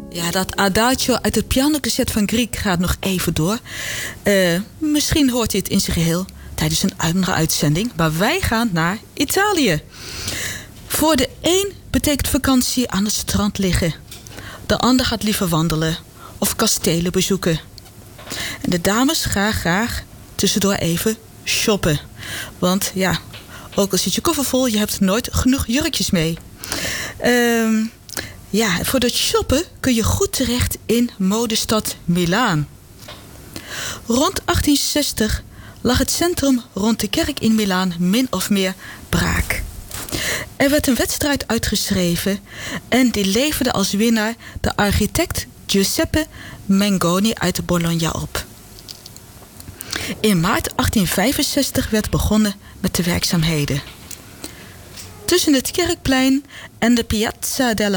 Ja, dat adagio uit het pianocassette van Grieg gaat nog even door. Misschien hoort u het in zijn geheel tijdens een andere uitzending. Maar wij gaan naar Italië. Voor de een betekent vakantie aan het strand liggen. De ander gaat liever wandelen of kastelen bezoeken. En de dames gaan graag tussendoor even shoppen. Want ja, ook al zit je koffer vol, je hebt nooit genoeg jurkjes mee. Ja, voor dat shoppen kun je goed terecht in modestad Milaan. Rond 1860 lag het centrum rond de kerk in Milaan min of meer braak. Er werd een wedstrijd uitgeschreven en die leverde als winnaar de architect Giuseppe Mengoni uit Bologna op. In maart 1865 werd begonnen met de werkzaamheden. Tussen het Kerkplein en de Piazza della